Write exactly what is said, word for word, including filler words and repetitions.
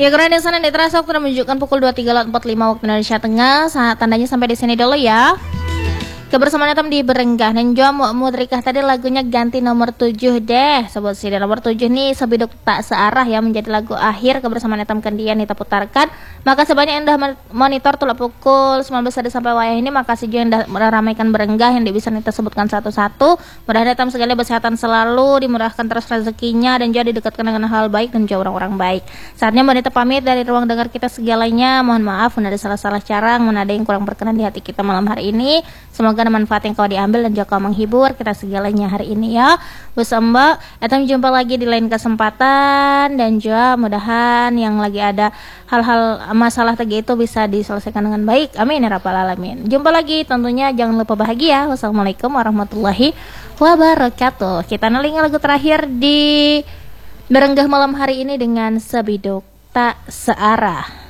Ya, karena di sana terasa waktu menunjukkan pukul dua puluh tiga lewat empat puluh lima waktu Indonesia Tengah. Saat tandanya sampai di sini dulu ya. Kebersamaan Etam di Berenggah dan Jom Mudrikah tadi lagunya ganti nomor tujuh deh. Sobat Sida nomor tujuh nih sebiduk tak searah ya menjadi lagu akhir kebersamaan Etam Kendian kita putarkan. Maka sebanyak yang dah monitor tulak pukul sembilan belas sampai wayah ini, makasih juga yang dah meramaikan Berenggah yang bisa kita sebutkan satu-satu. Mudah-mudahan Etam segala kesehatan selalu, dimurahkan terus rezekinya dan juga didekatkan dengan hal baik dan juga orang-orang baik. Saatnya Mbak Nita pamit dari ruang dengar kita segalanya. Mohon maaf ada salah-salah cara, mana ada yang kurang berkenan di hati kita malam hari ini. Semoga ada manfaat yang kau diambil dan juga kau menghibur kita segalanya hari ini ya. Bersama Mbak, Etam jumpa lagi di lain kesempatan dan juga mudahan yang lagi ada hal-hal masalah tadi itu bisa diselesaikan dengan baik. Amin ya rabbal alamin. Jumpa lagi tentunya, jangan lupa bahagia. Wassalamualaikum warahmatullahi wabarakatuh. Kita neling lagu terakhir di Berenggah malam hari ini dengan Sebiduk Tak Searah.